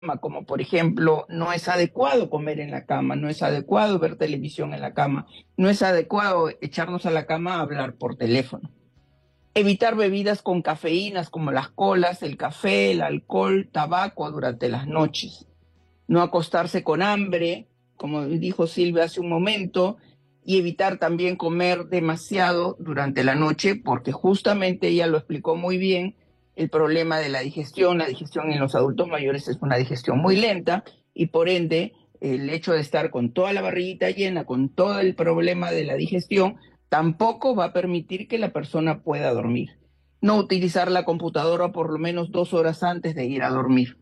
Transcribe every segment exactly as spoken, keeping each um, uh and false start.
como por ejemplo, no es adecuado comer en la cama, no es adecuado ver televisión en la cama, no es adecuado echarnos a la cama a hablar por teléfono. Evitar bebidas con cafeínas como las colas, el café, el alcohol, tabaco durante las noches. No acostarse con hambre, como dijo Silvia hace un momento, y evitar también comer demasiado durante la noche, porque justamente ella lo explicó muy bien, el problema de la digestión, la digestión en los adultos mayores es una digestión muy lenta y por ende el hecho de estar con toda la barriguita llena, con todo el problema de la digestión, tampoco va a permitir que la persona pueda dormir. No utilizar la computadora por lo menos dos horas antes de ir a dormir.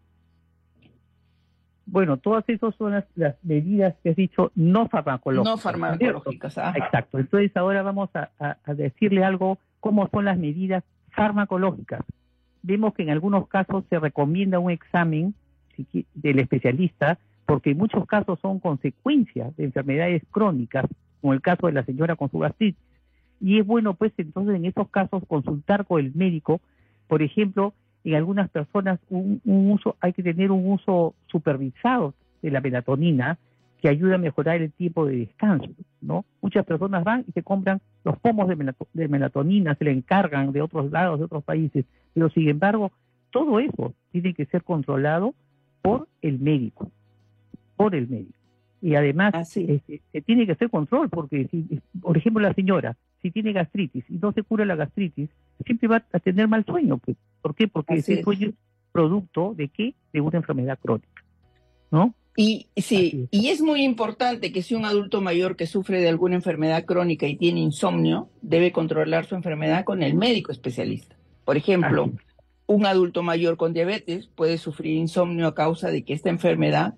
Bueno, todas esas son las, las medidas que has dicho no farmacológicas. No farmacológicas, ¿no? ajá. Exacto. Entonces ahora vamos a, a, a decirle algo, cómo son las medidas farmacológicas. Vemos que en algunos casos se recomienda un examen del especialista, porque en muchos casos son consecuencias de enfermedades crónicas, como el caso de la señora con su gastritis. Y es bueno, pues, entonces en esos casos consultar con el médico. Por ejemplo, en algunas personas un, un uso, hay que tener un uso supervisado de la melatonina que ayuda a mejorar el tiempo de descanso, ¿no? Muchas personas van y se compran los pomos de, melato, de melatonina, se le encargan de otros lados, de otros países, pero sin embargo, todo eso tiene que ser controlado por el médico, por el médico. Y además, eh, se tiene que hacer control, porque, si, por ejemplo, la señora, si tiene gastritis y no se cura la gastritis, siempre va a tener mal sueño. Pues. ¿Por qué? Porque Así ese sueño es producto de qué? De una enfermedad crónica, ¿no? Y sí, es. y es muy importante que si un adulto mayor que sufre de alguna enfermedad crónica y tiene insomnio, debe controlar su enfermedad con el médico especialista. Por ejemplo, Así. un adulto mayor con diabetes puede sufrir insomnio a causa de que esta enfermedad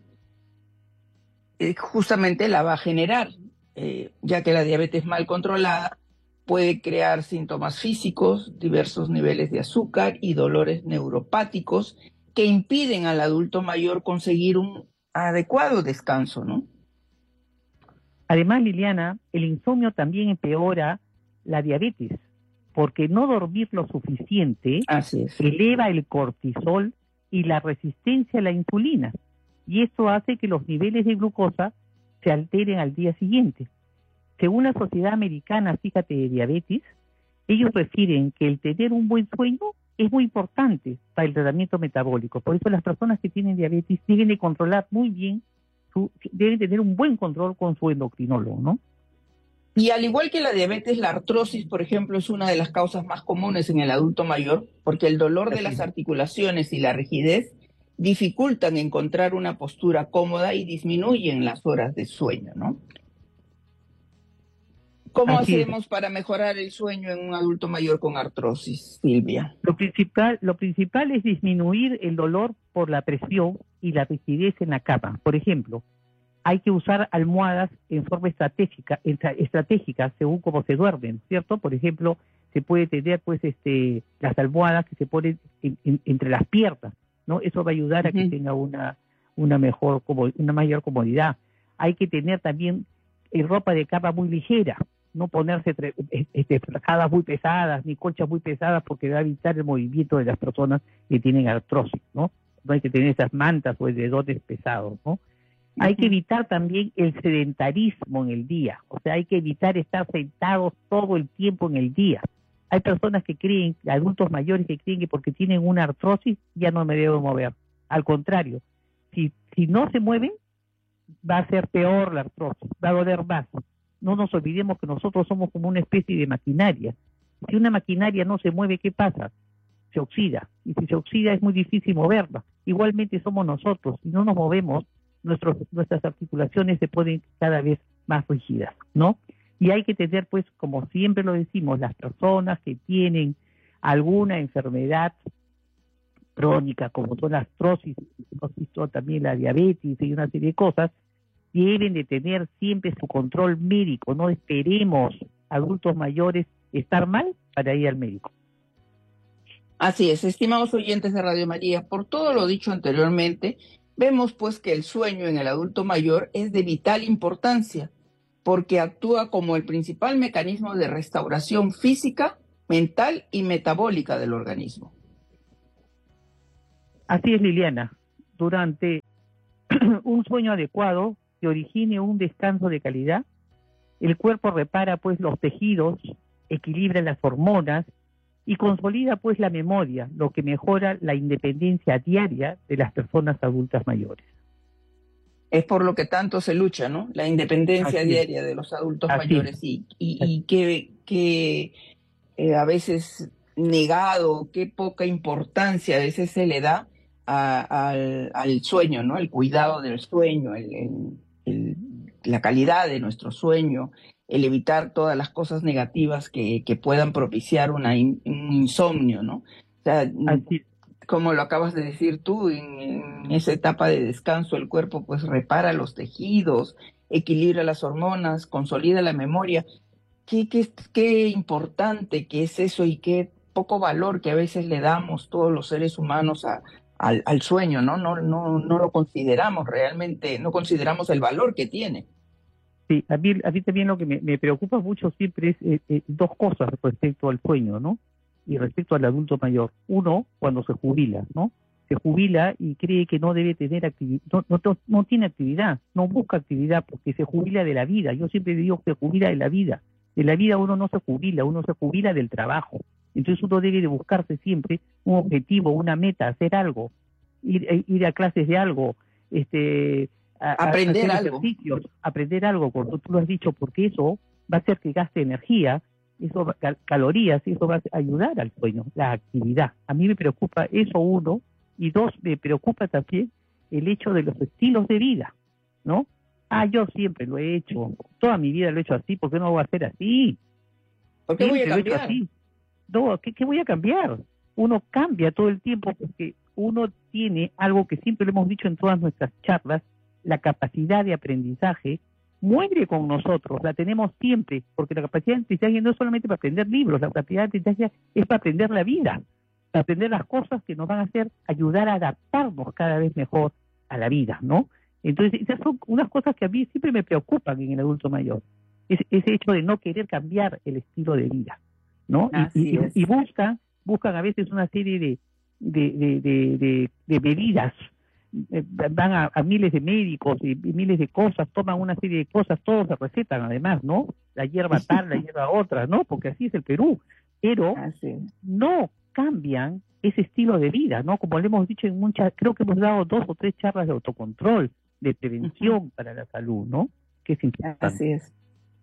eh, justamente la va a generar, eh, ya que la diabetes mal controlada puede crear síntomas físicos, diversos niveles de azúcar y dolores neuropáticos que impiden al adulto mayor conseguir un adecuado descanso, ¿no? Además, Liliana, el insomnio también empeora la diabetes, porque no dormir lo suficiente Así es. eleva el cortisol y la resistencia a la insulina, y esto hace que los niveles de glucosa se alteren al día siguiente. Según la Sociedad Americana, fíjate, de Diabetes, ellos refieren que el tener un buen sueño es muy importante para el tratamiento metabólico. Por eso las personas que tienen diabetes deben de controlar muy bien, su, deben tener un buen control con su endocrinólogo, ¿no? Y al igual que la diabetes, la artrosis, por ejemplo, es una de las causas más comunes en el adulto mayor, porque el dolor de las articulaciones y la rigidez dificultan encontrar una postura cómoda y disminuyen las horas de sueño, ¿no? ¿Cómo Así hacemos es. para mejorar el sueño en un adulto mayor con artrosis, Silvia? Lo principal, lo principal es disminuir el dolor por la presión y la rigidez en la cama. Por ejemplo, hay que usar almohadas en forma estratégica, estratégica según cómo se duermen, ¿cierto? Por ejemplo, se puede tener pues este las almohadas que se ponen en, en, entre las piernas, ¿no? Eso va a ayudar a que uh-huh. tenga una una mejor una mayor comodidad. Hay que tener también eh, ropa de cama muy ligera, no ponerse este, frazadas muy pesadas ni colchas muy pesadas, porque va a evitar el movimiento de las personas que tienen artrosis, ¿no? No hay que tener esas mantas o edredones pesados, ¿no? Hay que evitar también el sedentarismo en el día, o sea, hay que evitar estar sentados todo el tiempo en el día. Hay personas que creen, adultos mayores que creen que porque tienen una artrosis ya no me debo mover. Al contrario, si, si no se mueven, va a ser peor la artrosis, va a doler más. No nos olvidemos que nosotros somos como una especie de maquinaria. Si una maquinaria no se mueve, ¿qué pasa? Se oxida, y si se oxida es muy difícil moverla. Igualmente somos nosotros, si no nos movemos, Nuestros, nuestras articulaciones se ponen cada vez más rígidas, ¿no? Y hay que tener, pues, como siempre lo decimos, las personas que tienen alguna enfermedad crónica, como son las artrosis, hemos visto también la diabetes y una serie de cosas, deben de tener siempre su control médico. No esperemos adultos mayores estar mal para ir al médico. Así es, estimados oyentes de Radio María, por todo lo dicho anteriormente, vemos pues que el sueño en el adulto mayor es de vital importancia porque actúa como el principal mecanismo de restauración física, mental y metabólica del organismo. Así es, Liliana. durante un sueño adecuado que origine un descanso de calidad. El cuerpo repara pues los tejidos, equilibra las hormonas y consolida pues la memoria, lo que mejora la independencia diaria de las personas adultas mayores. Es por lo que tanto se lucha, ¿no? La independencia Así diaria es. de los adultos Así mayores es. y, y, y que, que eh, a veces negado, qué poca importancia a veces se le da a, al, al sueño, ¿no? El cuidado del sueño, el, el, el, la calidad de nuestro sueño, el evitar todas las cosas negativas que, que puedan propiciar una in, un insomnio, ¿no? O sea, Así, como lo acabas de decir tú, en, en esa etapa de descanso el cuerpo pues repara los tejidos, equilibra las hormonas, consolida la memoria. Qué, qué, qué importante que es eso y qué poco valor que a veces le damos todos los seres humanos a, al, al sueño, ¿no? No, no, no lo consideramos realmente, no consideramos el valor que tiene. sí, a mí, a mí también lo que me, me preocupa mucho siempre es eh, eh, dos cosas respecto al sueño, ¿no? Y respecto al adulto mayor. Uno, cuando se jubila, ¿no? Se jubila y cree que no debe tener actividad, no, no, no, no tiene actividad, no busca actividad porque se jubila de la vida. Yo siempre digo que se jubila de la vida. De la vida uno no se jubila, uno se jubila del trabajo. Entonces uno debe de buscarse siempre un objetivo, una meta, hacer algo, ir, ir a clases de algo, este, a, a Aprender hacer algo. ejercicios, aprender algo, como tú lo has dicho, porque eso va a hacer que gaste energía, eso va, cal, calorías, y eso va a ayudar al sueño, la actividad. A mí me preocupa eso, uno, y dos, me preocupa también el hecho de los estilos de vida, ¿no? Ah, yo siempre lo he hecho, toda mi vida lo he hecho así, ¿por qué no lo voy a hacer así? ¿Por qué voy a Siempre lo he hecho cambiar? así. No, ¿qué, ¿qué voy a cambiar? Uno cambia todo el tiempo porque uno tiene algo que siempre lo hemos dicho en todas nuestras charlas, la capacidad de aprendizaje muere con nosotros, la tenemos siempre, porque la capacidad de aprendizaje no es solamente para aprender libros, la capacidad de aprendizaje es para aprender la vida, para aprender las cosas que nos van a hacer ayudar a adaptarnos cada vez mejor a la vida, ¿no? Entonces, esas son unas cosas que a mí siempre me preocupan en el adulto mayor, es, ese hecho de no querer cambiar el estilo de vida, ¿no? Así Y, y, es. y buscan, buscan a veces una serie de, de, de, de, de, de medidas, eh, van a, a miles de médicos y, y miles de cosas, toman una serie de cosas, todos se recetan además, ¿no? La hierba tal, la hierba otra, ¿no? Porque así es el Perú, pero Así es. no cambian ese estilo de vida, ¿no? Como le hemos dicho en muchas, creo que hemos dado dos o tres charlas de autocontrol, de prevención uh-huh. para la salud, ¿no? Que es importante. Así es.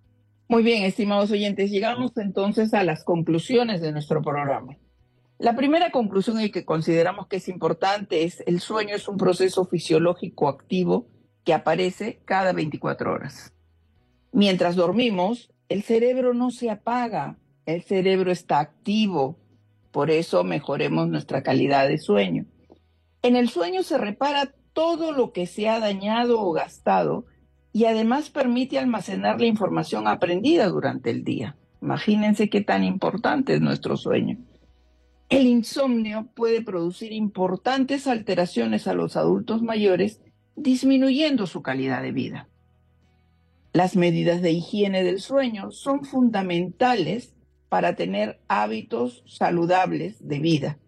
Muy bien, estimados oyentes, llegamos entonces a las conclusiones de nuestro programa. La primera conclusión y que consideramos que es importante es el sueño es un proceso fisiológico activo que aparece cada veinticuatro horas. Mientras dormimos, el cerebro no se apaga, el cerebro está activo, por eso mejoremos nuestra calidad de sueño. En el sueño se repara todo lo que se ha dañado o gastado y además permite almacenar la información aprendida durante el día. Imagínense qué tan importante es nuestro sueño. El insomnio puede producir importantes alteraciones a los adultos mayores, disminuyendo su calidad de vida. Las medidas de higiene del sueño son fundamentales para tener hábitos saludables de vida.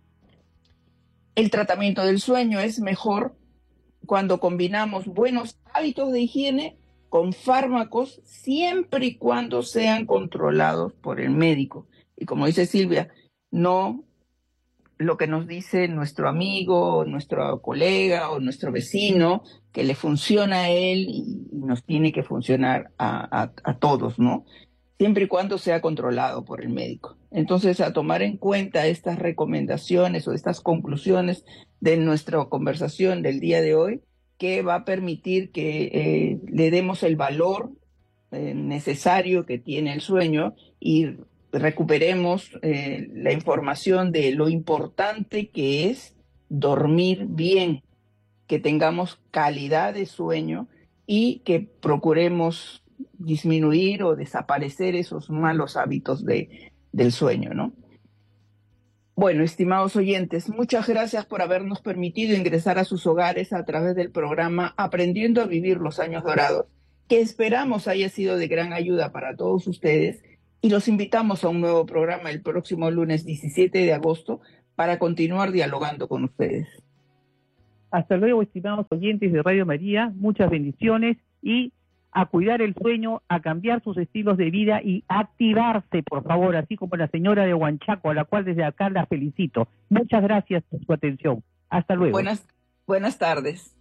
El tratamiento del sueño es mejor cuando combinamos buenos hábitos de higiene con fármacos, siempre y cuando sean controlados por el médico. Y como dice Silvia, no lo que nos dice nuestro amigo, nuestro colega o nuestro vecino, que le funciona a él y nos tiene que funcionar a, a, a todos, ¿no? Siempre y cuando sea controlado por el médico. Entonces, a tomar en cuenta estas recomendaciones o estas conclusiones de nuestra conversación del día de hoy, que va a permitir que eh, le demos el valor eh, necesario que tiene el sueño y recuperemos eh, la información de lo importante que es dormir bien, que tengamos calidad de sueño y que procuremos disminuir o desaparecer esos malos hábitos de, del sueño, ¿no? Bueno, estimados oyentes, muchas gracias por habernos permitido ingresar a sus hogares a través del programa Aprendiendo a Vivir los Años Dorados, que esperamos haya sido de gran ayuda para todos ustedes, y los invitamos a un nuevo programa el próximo lunes diecisiete de agosto para continuar dialogando con ustedes. Hasta luego, estimados oyentes de Radio María, muchas bendiciones y a cuidar el sueño, a cambiar sus estilos de vida y activarse, por favor, así como la señora de Huanchaco, a la cual desde acá la felicito. Muchas gracias por su atención. Hasta luego. Buenas, buenas tardes.